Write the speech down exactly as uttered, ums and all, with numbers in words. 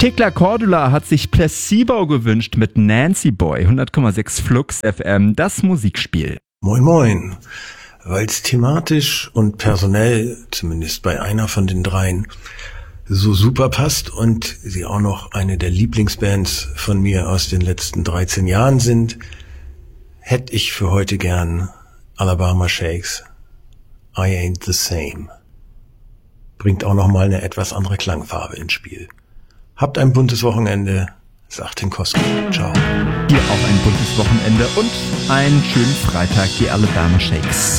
Kekla Cordula hat sich Placebo gewünscht mit Nancy Boy, hundert Komma sechs Flux F M, das Musikspiel. Moin moin, weil es thematisch und personell, zumindest bei einer von den dreien, so super passt und sie auch noch eine der Lieblingsbands von mir aus den letzten dreizehn Jahren sind, hätte ich für heute gern Alabama Shakes, I Ain't the Same. Bringt auch noch mal eine etwas andere Klangfarbe ins Spiel. Habt ein buntes Wochenende, sagt Tinkoski. Ciao. Dir auch ein buntes Wochenende und einen schönen Freitag, die Alabama Shakes.